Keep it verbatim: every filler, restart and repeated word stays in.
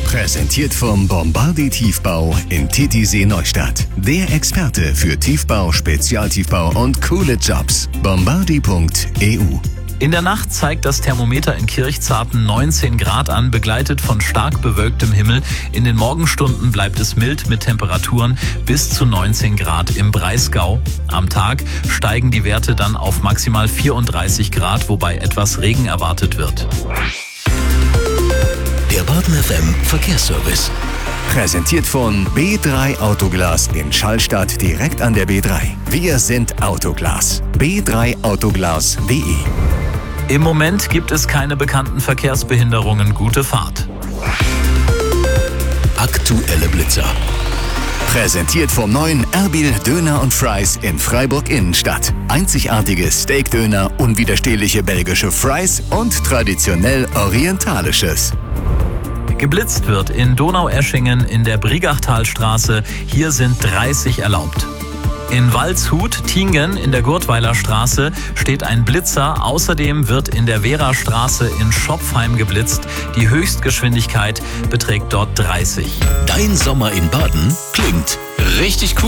Präsentiert vom Bombardier Tiefbau in Titisee Neustadt. Der Experte für Tiefbau, Spezialtiefbau und coole Jobs. bombardier punkt e u. In der Nacht zeigt das Thermometer in Kirchzarten neunzehn Grad an, begleitet von stark bewölktem Himmel. In den Morgenstunden bleibt es mild mit Temperaturen bis zu neunzehn Grad im Breisgau. Am Tag steigen die Werte dann auf maximal vierunddreißig Grad, wobei etwas Regen erwartet wird. Der Baden F M Verkehrsservice. Präsentiert von B drei Autoglas in Schallstadt direkt an der B drei. Wir sind Autoglas. b drei autoglas punkt de. Im Moment gibt es keine bekannten Verkehrsbehinderungen. Gute Fahrt. Aktuelle Blitzer. Präsentiert vom neuen Erbil Döner und Fries in Freiburg Innenstadt. Einzigartige Steakdöner, unwiderstehliche belgische Fries und traditionell orientalisches. Geblitzt wird in Donaueschingen in der Brigachtalstraße. Hier sind dreißig erlaubt. In Waldshut, Tingen in der Gurtweiler Straße steht ein Blitzer. Außerdem wird in der Wehrastraße in Schopfheim geblitzt. Die Höchstgeschwindigkeit beträgt dort dreißig. Dein Sommer in Baden klingt richtig cool.